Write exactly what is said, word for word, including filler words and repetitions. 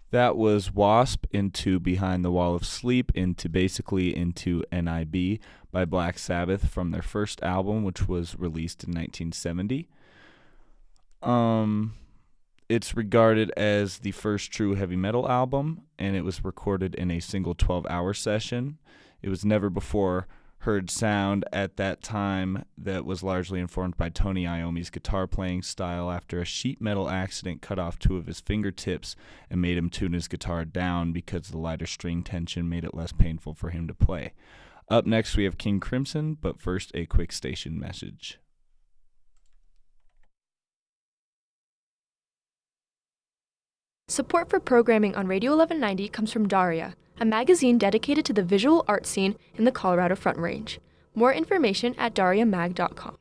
That was Wasp into Behind the Wall of Sleep into basically into N I B by Black Sabbath from their first album, which was released in nineteen seventy. Um, it's regarded as the first true heavy metal album, and it was recorded in a single twelve-hour session. It was never before heard sound at that time that was largely informed by Tony Iommi's guitar playing style after a sheet metal accident cut off two of his fingertips and made him tune his guitar down because the lighter string tension made it less painful for him to play. Up next we have King Crimson, but first a quick station message. Support for programming on Radio eleven ninety comes from Daria, a magazine dedicated to the visual art scene in the Colorado Front Range. More information at daria mag dot com.